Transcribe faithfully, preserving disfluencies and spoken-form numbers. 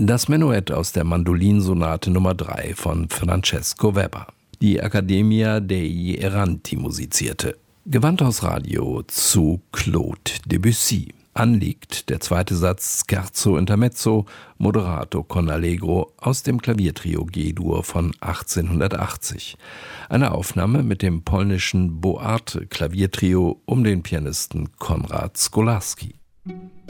Das Menuett aus der Mandolinsonate Nummer drei von Francesco Weber. Die Accademia degli Erranti musizierte. Gewandhaus Radio zu Claude Debussy. Anliegt der zweite Satz Scherzo intermezzo, moderato con allegro aus dem Klaviertrio G-Dur von achtzehnhundertachtzig. Eine Aufnahme mit dem polnischen Boarte Klaviertrio um den Pianisten Konrad Skolarski.